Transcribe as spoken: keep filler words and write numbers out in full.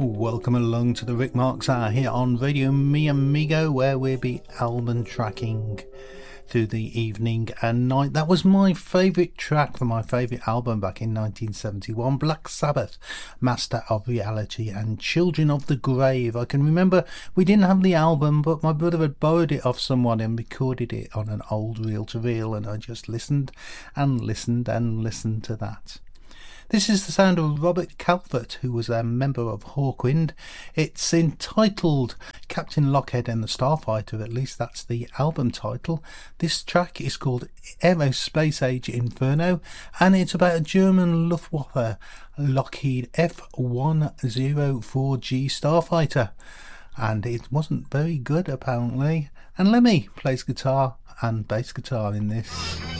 Welcome along to the Rick Marks Hour here on Radio Mi Amigo, where we'll be album tracking through the evening and night. That was my favourite track for my favourite album back in nineteen seventy-one, Black Sabbath, Master of Reality and Children of the Grave. I can remember we didn't have the album, but my brother had borrowed it off someone and recorded it on an old reel-to-reel, and I just listened and listened and listened to that. This is the sound of Robert Calvert, who was a member of Hawkwind. It's entitled Captain Lockhead and the Starfighter, at least that's the album title. This track is called Aerospace Age Inferno, and it's about a German Luftwaffe Lockheed F one oh four G Starfighter. And it wasn't very good, apparently. And Lemmy plays guitar and bass guitar in this.